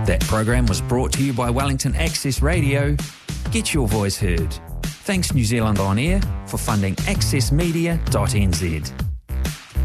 That program was brought to you by Wellington Access Radio. Get your voice heard. Thanks New Zealand On Air for funding accessmedia.nz.